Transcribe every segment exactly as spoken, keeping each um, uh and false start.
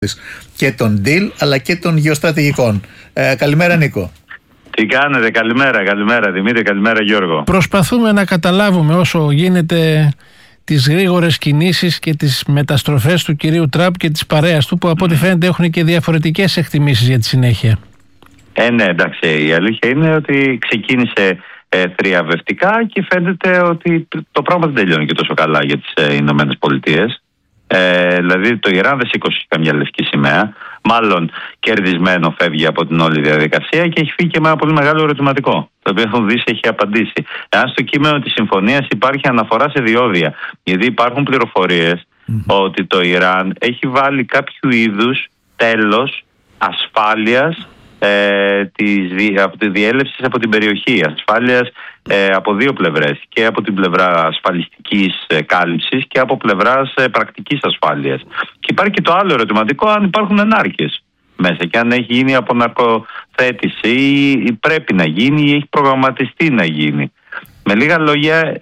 και των deal αλλά και των γεωστρατηγικών. Ε, καλημέρα Νίκο. Τι κάνετε, καλημέρα, καλημέρα Δημήτρη, καλημέρα Γιώργο. Προσπαθούμε να καταλάβουμε όσο γίνεται τις γρήγορες κινήσεις και τις μεταστροφές του κυρίου Τραμπ και της παρέας του, που από ό,τι φαίνεται έχουν και διαφορετικές εκτιμήσεις για τη συνέχεια. Ε, ναι, εντάξει, η αλήθεια είναι ότι ξεκίνησε ε, θριαμβευτικά και φαίνεται ότι το πράγμα δεν τελειώνει και τόσο καλά για τις ε, Ηνωμένες Πολιτείες. Ε, δηλαδή το Ιράν δεν σήκωσε καμιά λευκή σημαία, μάλλον κερδισμένο φεύγει από την όλη διαδικασία και έχει φύγει και με ένα πολύ μεγάλο ερωτηματικό, το οποίο ο Δύση έχει απαντήσει. Εάν στο κείμενο της συμφωνίας υπάρχει αναφορά σε διόδια, γιατί υπάρχουν πληροφορίες mm-hmm. ότι το Ιράν έχει βάλει κάποιο είδους τέλος ασφάλειας Ε, της, από τη διέλευση από την περιοχή, ασφάλειας ε, από δύο πλευρές, και από την πλευρά ασφαλιστικής ε, κάλυψης και από πλευράς ε, πρακτικής ασφάλειας. Και υπάρχει και το άλλο ερωτηματικό, αν υπάρχουν ενάρκειες μέσα και αν έχει γίνει από ναρκοθέτηση ή, ή πρέπει να γίνει ή έχει προγραμματιστεί να γίνει. Με λίγα λόγια,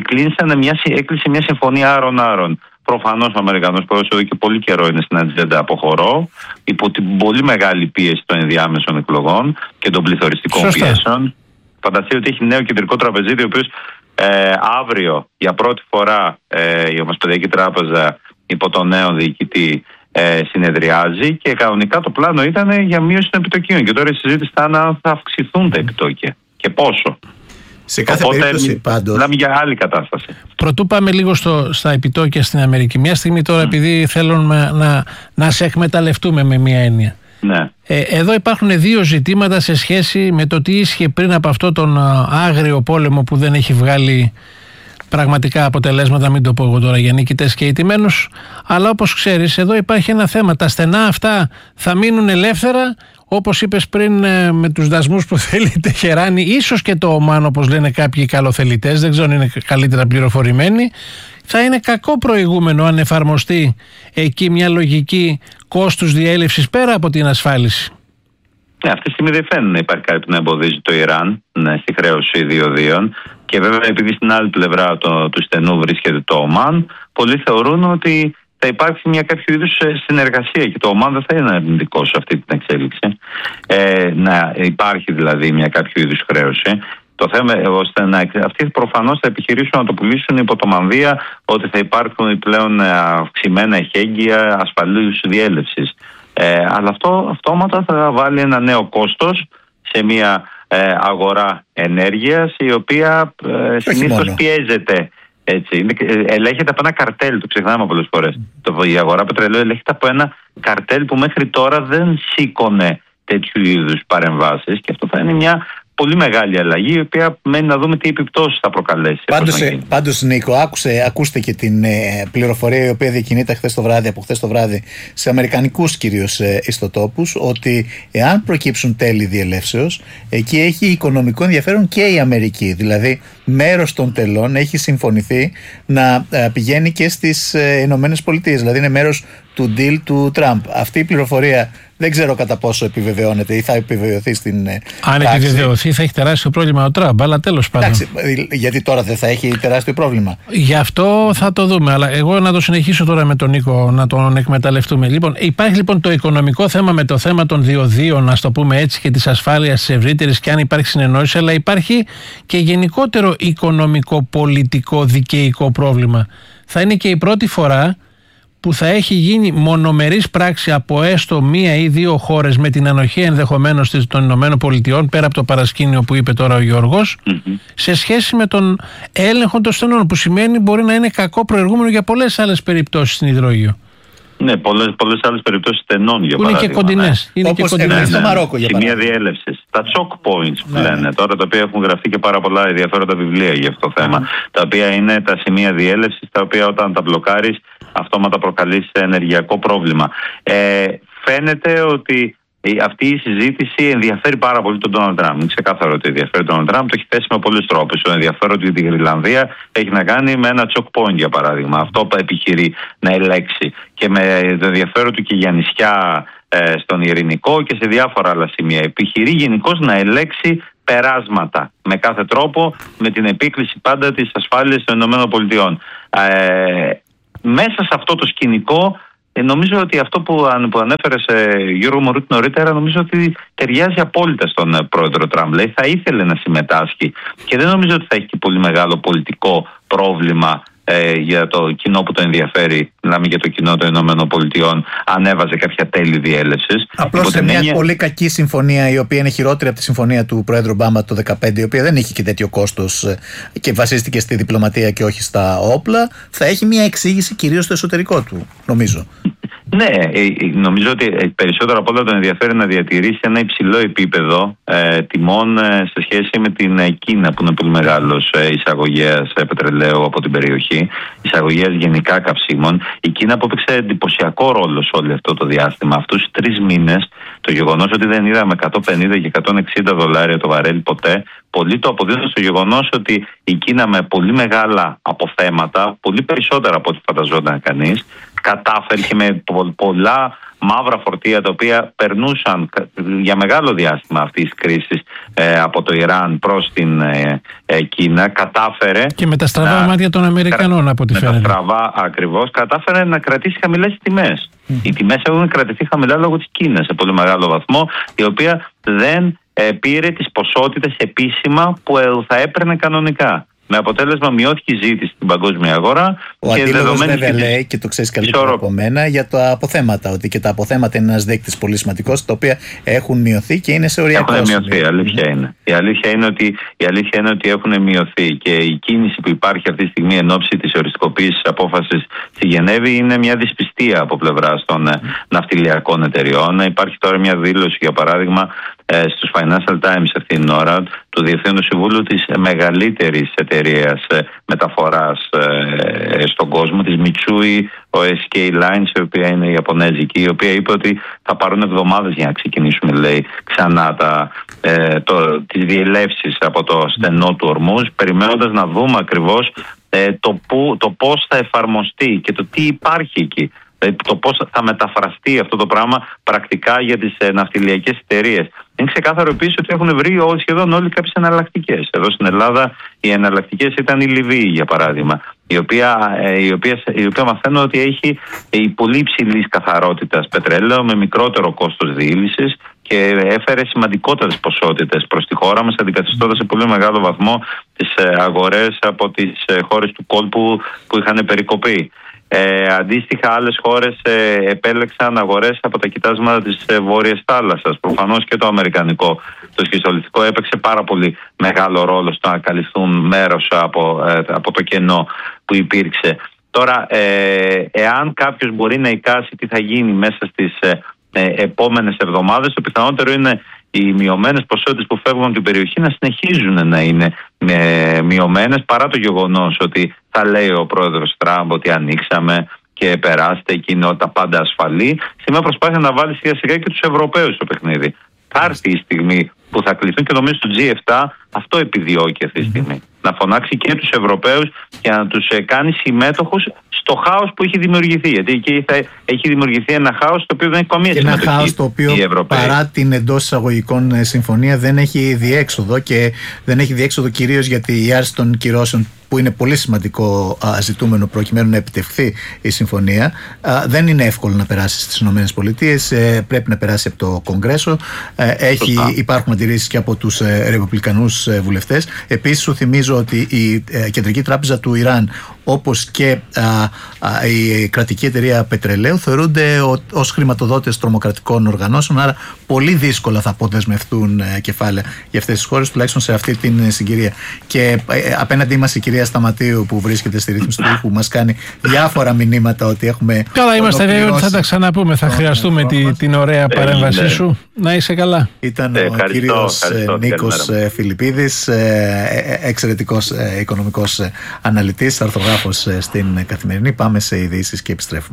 μια, έκλεισε μια συμφωνία άρων-άρων. Προφανώς ο Αμερικανός πρόεδρος εδώ και πολύ καιρό είναι στην ατζέντα αποχωρώ, υπό την πολύ μεγάλη πίεση των ενδιάμεσων εκλογών και των πληθωριστικών Σωστά. πιέσεων. Φανταστείτε ότι έχει νέο κεντρικό τραπεζίτη, ο οποίος ε, αύριο για πρώτη φορά ε, η Ομοσπονδιακή Τράπεζα υπό τον νέο διοικητή ε, συνεδριάζει, και κανονικά το πλάνο ήταν για μείωση των επιτοκίων. Και τώρα η συζήτηση θα είναι αν θα αυξηθούν τα επιτόκια και πόσο. Σε κάθε Οπότε, περίπτωση πάντως. Μιλάμε για άλλη κατάσταση. Πρωτού πάμε λίγο στο, στα επιτόκια στην Αμερική. Μια στιγμή τώρα, mm. επειδή θέλουμε να, να σε εκμεταλλευτούμε με μια έννοια. Ναι. Ε, εδώ υπάρχουν δύο ζητήματα σε σχέση με το τι ίσχυε πριν από αυτό τον άγριο πόλεμο που δεν έχει βγάλει πραγματικά αποτελέσματα, μην το πω εγώ τώρα για νικητές και ηττημένους. Αλλά όπως ξέρεις, εδώ υπάρχει ένα θέμα. Τα στενά αυτά θα μείνουν ελεύθερα, όπως είπες πριν, με τους δασμούς που θέλει η Τεχεράνη, ίσως και το Ομάν, όπως λένε κάποιοι καλοθελητές, δεν ξέρω αν είναι καλύτερα πληροφορημένοι. Θα είναι κακό προηγούμενο αν εφαρμοστεί εκεί μια λογική κόστους διέλευσης πέρα από την ασφάλιση. Ναι, αυτή τη στιγμή δεν φαίνεται να υπάρχει κάτι που να εμποδίζει το Ιράν ναι, στη χρέωση διοδίων. Και βέβαια, επειδή στην άλλη πλευρά το, του στενού βρίσκεται το Ομάν, πολλοί θεωρούν ότι θα υπάρξει μια κάποιο είδους συνεργασία και το Ομάν δεν θα είναι αρνητικό σε αυτή την εξέλιξη. Ε, να υπάρχει δηλαδή μια κάποιο είδους χρέωση. Το θέμα ώστε να, αυτοί προφανώς θα επιχειρήσουν να το πουλήσουν υπό το μανδύα ότι θα υπάρχουν πλέον αυξημένα εχέγγυα ασφαλούς διέλευσης. Ε, αλλά αυτό αυτόματα θα βάλει ένα νέο κόστος σε μια ε, αγορά ενέργειας, η οποία ε, συνήθως πιέζεται. Έτσι, ελέγχεται από ένα καρτέλ, το ξεχνάμε πολλές φορές. Το, η αγορά πετρελαίου ελέγχεται από ένα καρτέλ που μέχρι τώρα δεν σήκωνε τέτοιου είδους παρεμβάσεις, και αυτό θα είναι μια πολύ μεγάλη αλλαγή, η οποία μένει να δούμε τι επιπτώσεις θα προκαλέσει. Πάντως, πάντως Νίκο, άκουσε, ακούστε και την ε, πληροφορία η οποία διακινείται χθες το βράδυ, από χθες το βράδυ σε αμερικανικούς κυρίως ε, ιστοτόπους, ότι εάν προκύψουν τέλη διελεύσεως, εκεί έχει οικονομικό ενδιαφέρον και η Αμερική. Δηλαδή, μέρος των τελών έχει συμφωνηθεί να ε, πηγαίνει και στις ε, Ηνωμένες Πολιτείες. Δηλαδή, είναι μέρος του deal του Τραμπ. Αυτή η πληροφορία δεν ξέρω κατά πόσο επιβεβαιώνεται ή θα επιβεβαιωθεί στην Αν πράξη. επιβεβαιωθεί θα έχει τεράστιο πρόβλημα ο Τραμπ, αλλά τέλος πάντων. Εντάξει, γιατί τώρα δεν θα έχει τεράστιο πρόβλημα. Γι' αυτό θα το δούμε, αλλά εγώ να το συνεχίσω τώρα με τον Νίκο, να τον εκμεταλλευτούμε. Λοιπόν, υπάρχει λοιπόν το οικονομικό θέμα με το θέμα των διοδίων, να το πούμε έτσι, και της ασφάλειας της ευρύτερης, και αν υπάρχει συνεννόηση, αλλά υπάρχει και γενικότερο οικονομικό, πολιτικό, δικαιικό πρόβλημα. Θα είναι και η πρώτη φορά που θα έχει γίνει μονομερής πράξη από έστω μία ή δύο χώρες, με την ανοχή ενδεχομένως των Ηνωμένων Πολιτειών, πέρα από το παρασκήνιο που είπε τώρα ο Γιώργος, mm-hmm. σε σχέση με τον έλεγχο των στενών, που σημαίνει μπορεί να είναι κακό προηγούμενο για πολλές άλλες περιπτώσεις στην υδρογείο. Ναι, πολλές, πολλές άλλες περιπτώσεις στενών, για που παράδειγμα. Είναι και κοντινές. Ναι. Είναι όπως και κοντινές. Στο Μαρόκο, για παράδειγμα. Σημεία διέλευσης. Τα choke points που ναι. λένε τώρα, τα οποία έχουν γραφτεί και πάρα πολλά ενδιαφέροντα βιβλία για αυτό το θέμα, mm. τα οποία είναι τα σημεία διέλευσης, τα οποία όταν τα μπλοκάρεις, αυτόματα προκαλεί ενεργειακό πρόβλημα. Ε, φαίνεται ότι αυτή η συζήτηση ενδιαφέρει πάρα πολύ τον Ντόναλντ Τραμπ. Είναι ξεκάθαρο ότι ενδιαφέρει τον Ντόναλντ Τραμπ, το έχει θέσει με πολλούς τρόπους. Το ενδιαφέρον ότι η Γροιλανδία έχει να κάνει με ένα choke point, για παράδειγμα. Αυτό που επιχειρεί να ελέξει. Και με το ενδιαφέρον του και για νησιά ε, στον Ειρηνικό και σε διάφορα άλλα σημεία. Επιχειρεί γενικώς να ελέξει περάσματα με κάθε τρόπο, με την επίκληση πάντα της ασφάλειας των ΗΠΑ. Ε, μέσα σε αυτό το σκηνικό Ε, νομίζω ότι αυτό που, που ανέφερες, Γιώργο Μωρούτη, νωρίτερα, νομίζω ότι ταιριάζει απόλυτα στον ε, πρόεδρο Τραμπ. Λέει, θα ήθελε να συμμετάσχει και δεν νομίζω ότι θα έχει πολύ μεγάλο πολιτικό πρόβλημα ε, για το κοινό που το ενδιαφέρει. Μιλάμε για το κοινό των Ηνωμένων Πολιτειών, αν έβαζε κάποια τέλη διέλευσης. Απλώς σε μια έννοια... πολύ κακή συμφωνία, η οποία είναι χειρότερη από τη συμφωνία του πρόεδρου Ομπάμα το δύο χιλιάδες δεκαπέντε, η οποία δεν είχε και τέτοιο κόστος και βασίστηκε στη διπλωματία και όχι στα όπλα, θα έχει μια εξήγηση κυρίως στο εσωτερικό του, νομίζω. Ναι, νομίζω ότι περισσότερο από όλα τον ενδιαφέρει να διατηρήσει ένα υψηλό επίπεδο ε, τιμών ε, σε σχέση με την Κίνα, που είναι πολύ μεγάλος ε, εισαγωγέας ε, πετρελαίου από την περιοχή, εισαγωγέας γενικά καυσίμων. Η Κίνα που έπαιξε εντυπωσιακό ρόλο σε όλο αυτό το διάστημα. Αυτούς τους τρεις μήνες, το γεγονός ότι δεν είδαμε εκατόν πενήντα και εκατόν εξήντα δολάρια το βαρέλι ποτέ, πολλοί το αποδίδουν στο γεγονός ότι η Κίνα με πολύ μεγάλα αποθέματα, πολύ περισσότερα από ό,τι φανταζόταν κανείς, κατάφερε και με πολλά μαύρα φορτία τα οποία περνούσαν για μεγάλο διάστημα αυτής της κρίσης ε, από το Ιράν προς την ε, ε, Κίνα, κατάφερε και με τα στραβά να, μάτια των Αμερικανών από ό,τι φαίνεται. Με τα στραβά ακριβώς, κατάφερε να κρατήσει χαμηλές τιμές. Mm. Οι τιμές έχουν κρατηθεί χαμηλά λόγω της Κίνας σε πολύ μεγάλο βαθμό, η οποία δεν ε, πήρε τις ποσότητες επίσημα που ε, θα έπαιρνε κανονικά. Με αποτέλεσμα μειώθηκε η ζήτηση στην παγκόσμια αγορά. Ο αντίλογος βέβαια λέει, και το ξέρεις καλύτερα από μένα, για τα αποθέματα. Ότι και τα αποθέματα είναι ένας δείκτης πολύ σημαντικός, τα οποία έχουν μειωθεί και είναι σε οριακό σημείο. Έχουν μειωθεί, αλήθεια είναι. Η αλήθεια είναι, ότι, η αλήθεια είναι ότι έχουν μειωθεί και η κίνηση που υπάρχει αυτή τη στιγμή εν ώψη της οριστικοποίησης απόφασης στη Γενέβη είναι μια δυσπιστία από πλευράς των mm. ναυτιλιακών εταιριών. Υπάρχει τώρα μια δήλωση, για παράδειγμα, στους Financial Times αυτήν την ώρα, του Διευθύνου Συμβούλου της μεγαλύτερης εταιρείας μεταφοράς στον κόσμο, της Mitsui ο ες κέι Lines, η οποία είναι η Ιαπωνέζικη, η οποία είπε ότι θα πάρουν εβδομάδες για να ξεκινήσουμε, λέει, ξανά τα, ε, το, τις διελεύσεις από το στενό του Ορμούζ, περιμένοντας να δούμε ακριβώς ε, το, που, το πώς θα εφαρμοστεί και το τι υπάρχει εκεί. Το πώς θα μεταφραστεί αυτό το πράγμα πρακτικά για τις ε, ναυτιλιακές εταιρείες. Είναι ξεκάθαρο επίσης ότι έχουν βρει σχεδόν όλοι κάποιες εναλλακτικές. Εδώ στην Ελλάδα οι εναλλακτικές ήταν η Λιβύη, για παράδειγμα, η οποία, ε, η οποία, η οποία μαθαίνω ότι έχει η πολύ υψηλής καθαρότητας πετρέλαιο με μικρότερο κόστος διήλυσης και έφερε σημαντικότερες ποσότητες προς τη χώρα μας, αντικαθιστώντας σε πολύ μεγάλο βαθμό τις ε, αγορές από τις ε, χώρες του κόλπου που είχαν περικοπεί. Ε, αντίστοιχα, άλλες χώρες ε, επέλεξαν αγορές από τα κοιτάσματα της ε, Βόρειας Θάλασσας. Προφανώς και το αμερικανικό, το σχιστολιθικό, έπαιξε πάρα πολύ μεγάλο ρόλο στο να καλυφθούν μέρος από, ε, από το κενό που υπήρξε. Τώρα, ε, εάν κάποιος μπορεί να εικάσει τι θα γίνει μέσα στις ε, ε, επόμενες εβδομάδες, το πιθανότερο είναι οι μειωμένες ποσότητες που φεύγουν από την περιοχή να συνεχίζουν να είναι ε, μειωμένες, παρά το γεγονός ότι θα λέει ο πρόεδρος Τραμπ ότι ανοίξαμε και περάστε και είναι τα πάντα ασφαλή, σε μια προσπάθεια να βάλει σιγά σιγά και τους Ευρωπαίους στο παιχνίδι. Θα έρθει η στιγμή που θα κληθούν και νομίζω το τζι επτά αυτό επιδιώκει αυτή τη στιγμή. Να φωνάξει και τους Ευρωπαίους και να τους ε, κάνει συμμέτοχους στο χάος που έχει δημιουργηθεί. Γιατί εκεί θα έχει δημιουργηθεί ένα χάος το οποίο δεν έχει καμία συμμετοχή. Ένα χάος το οποίο παρά την εντός εισαγωγικών συμφωνία δεν έχει διέξοδο, και δεν έχει διέξοδο κυρίως γιατί η άρση των κυρώσεων, που είναι πολύ σημαντικό α, ζητούμενο προκειμένου να επιτευχθεί η συμφωνία, α, δεν είναι εύκολο να περάσει στις ΗΠΑ. Ε, πρέπει να περάσει από το Κογκρέσο. Ε, έχει, υπάρχουν αντιρρήσεις και από τους ε, ρεπουμπλικανούς ε, βουλευτές. Επίσης, σου θυμίζω ότι η ε, Κεντρική Τράπεζα του Ιράν, όπως και α, α, η κρατική εταιρεία πετρελαίου, θεωρούνται ως χρηματοδότες τρομοκρατικών οργανώσεων, άρα πολύ δύσκολα θα αποδεσμευτούν ε, κεφάλαια για αυτές τις χώρες, τουλάχιστον σε αυτή την συγκυρία. Και ε, απέναντί μας η κυρία Σταματίου, που βρίσκεται στη ρύθμιση του ήχου, μας κάνει διάφορα μηνύματα ότι έχουμε. Καλά, είμαστε βέβαιοι ότι θα τα ξαναπούμε. Θα χρειαστούμε τη, την ωραία παρέμβασή σου. Να είσαι καλά. Ήταν ε, ο κύριος Νίκος Φιλιππίδης, εξαιρετικός οικονομικός αναλυτής, αρθρογράφος στην Καθημερινή. Πάμε σε ειδήσεις και επιστρέφουμε.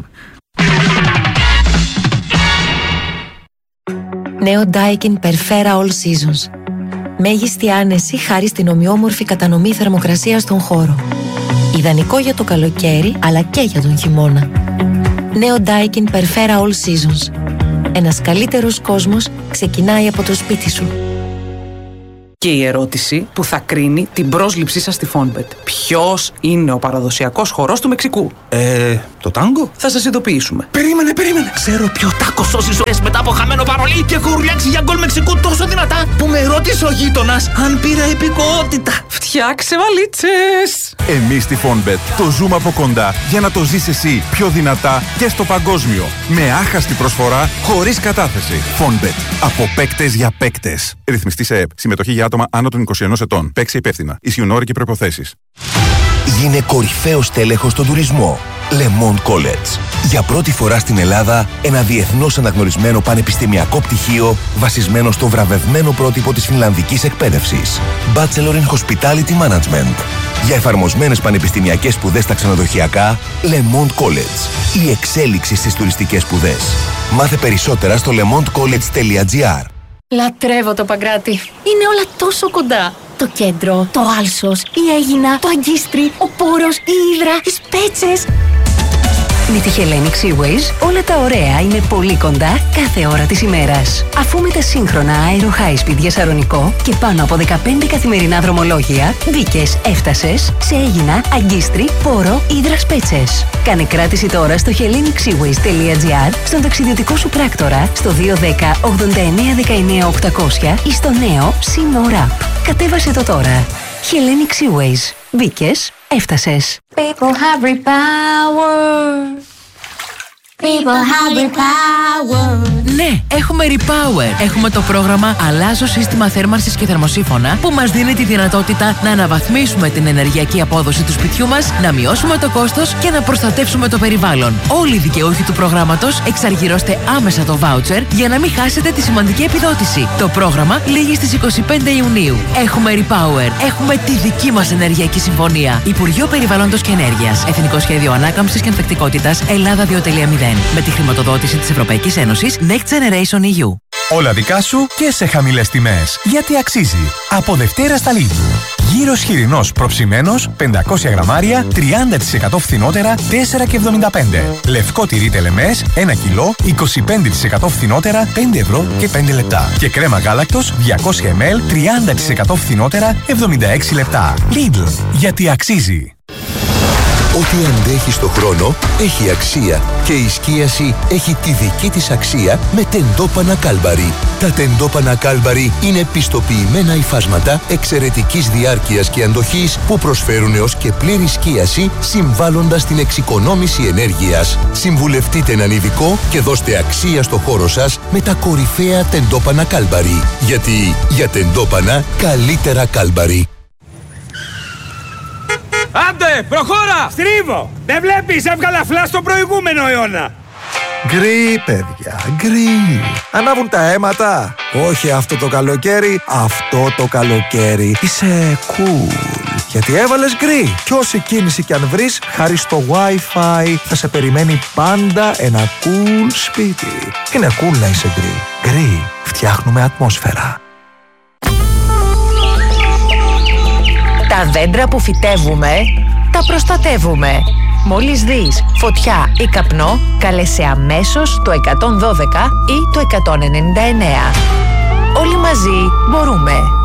Νέο Daikin Perfera All Seasons. Μέγιστη άνεση χάρη στην ομοιόμορφη κατανομή θερμοκρασίας στον χώρο. Ιδανικό για το καλοκαίρι, αλλά και για τον χειμώνα. Νέο Daikin Perfera All Seasons. Ένας καλύτερος κόσμος ξεκινάει από το σπίτι σου. Και η ερώτηση που θα κρίνει την πρόσληψή σας στη Fonbet. Ποιος είναι ο παραδοσιακός χορός του Μεξικού? Ε, το τάγκο? Θα σας ειδοποιήσουμε. Περίμενε, περίμενε. Ξέρω ποιο τάκο σώζει ζωές μετά από χαμένο παρολί και έχω ουρλιάξει για γκολ Μεξικού τόσο δυνατά που με ρώτησε ο γείτονας αν πήρα υπηκοότητα. Φτιάξε βαλίτσες! Εμείς στη Fonbet το ζούμε από κοντά για να το ζεις εσύ πιο δυνατά και στο παγκόσμιο. Με άχαστη προσφορά, χωρίς κατάθεση. Fonbet. Από παίκτες για παίκτες. Ρυθμιστή σε ΕΠ. Συμμετοχή για άτομα άνω των είκοσι ενός ετών. Παίξε υπεύθυνα. Ισχύουν όροι και προϋποθέσεις. Γίνε κορυφαίος τέλεχος στον τουρισμό. Le Monde College. Για πρώτη φορά στην Ελλάδα, ένα διεθνώς αναγνωρισμένο πανεπιστημιακό πτυχίο βασισμένο στο βραβευμένο πρότυπο της φινλανδικής εκπαίδευσης. Bachelor in Hospitality Management. Για εφαρμοσμένες πανεπιστημιακές σπουδές στα ξενοδοχειακά, Le Monde College. Η εξέλιξη στις τουριστικές σπουδές. Μάθε περισσότερα στο lemondcollege τελεία gr. Λατρεύω το Παγκράτη. Είναι όλα τόσο κοντά. Το κέντρο, το Άλσος, η Αίγινα, το Αγκίστρι, ο Πόρος, η Ύδρα, οι Σπέτσες. Με τη Hellenic Seaways όλα τα ωραία είναι πολύ κοντά κάθε ώρα της ημέρας. Αφού με τα σύγχρονα αέρο high speed για Σαρονικό και πάνω από δεκαπέντε καθημερινά δρομολόγια, μπήκες, έφτασες σε Αίγινα, Αγκίστρι, Πόρο, Ύδρα, Σπέτσες. Κάνε κράτηση τώρα στο hellenic seaways τελεία gr, στον ταξιδιωτικό σου πράκτορα, στο δύο ένα μηδέν ογδόντα εννέα δεκαεννέα οκτακόσια ή στο νέο Sino App. Κατέβασε το τώρα. Hellenic Seaways. Μπήκες, έφτασες. People have repower. People have repower. Ναι, έχουμε Repower. Έχουμε το πρόγραμμα Αλλάζω σύστημα θέρμανσης και θερμοσύφωνα που μας δίνει τη δυνατότητα να αναβαθμίσουμε την ενεργειακή απόδοση του σπιτιού μας, να μειώσουμε το κόστος και να προστατεύσουμε το περιβάλλον. Όλοι οι δικαιούχοι του προγράμματος εξαργυρώστε άμεσα το voucher για να μην χάσετε τη σημαντική επιδότηση. Το πρόγραμμα λήγει στις είκοσι πέντε Ιουνίου. Έχουμε Repower. Έχουμε τη δική μας ενεργειακή συμφωνία. Υπουργείο Περιβάλλοντος και Ενέργειας. Εθνικό Σχέδιο Ανάκαμψης και Ανθεκτικότητας Ελλάδα δύο κόμμα μηδέν. Με τη χρηματοδότηση της Ευρωπαϊκής Ένωσης Next Generation ι γιου. Όλα δικά σου και σε χαμηλές τιμές. Γιατί αξίζει. Από Δευτέρα στα Lidl. Γύρος χοιρινός προψημένος πεντακόσια γραμμάρια τριάντα τοις εκατό φθηνότερα τέσσερα και εβδομήντα πέντε. Λευκό τυρί τελεμές ένα κιλό είκοσι πέντε τοις εκατό φθηνότερα πέντε ευρώ και πέντε λεπτά. Και κρέμα γάλακτος διακόσια μιλιλίτρα τριάντα τοις εκατό φθηνότερα εβδομήντα έξι λεπτά. Lidl. Γιατί αξίζει. Ό,τι αντέχει στο χρόνο έχει αξία και η σκίαση έχει τη δική της αξία με τεντόπανα Κάλμπαρι. Τα τεντόπανα Κάλμπαρι είναι πιστοποιημένα υφάσματα εξαιρετικής διάρκειας και αντοχής που προσφέρουν έως και πλήρη σκίαση συμβάλλοντας στην εξοικονόμηση ενέργειας. Συμβουλευτείτε έναν ειδικό και δώστε αξία στο χώρο σας με τα κορυφαία τεντόπανα Κάλμπαρι. Γιατί για τεντόπανα καλύτερα Κάλμπαρι. Άντε, προχώρα! Στρίβω! Δεν βλέπεις, έβγαλα φλά στο προηγούμενο αιώνα! Γκρι, παιδιά, γκρι. Ανάβουν τα αίματα. Όχι αυτό το καλοκαίρι, αυτό το καλοκαίρι. Είσαι cool. Γιατί έβαλες γκρι. Κι όση κίνηση κι αν βρεις, χάρη στο Wi-Fi θα σε περιμένει πάντα ένα cool σπίτι. Είναι cool να είσαι γκρι. Γκρι, φτιάχνουμε ατμόσφαιρα. Τα δέντρα που φυτεύουμε, τα προστατεύουμε. Μόλις δεις φωτιά ή καπνό, καλέσαι αμέσως το εκατόν δώδεκα ή το εκατόν ενενήντα εννέα. Όλοι μαζί μπορούμε.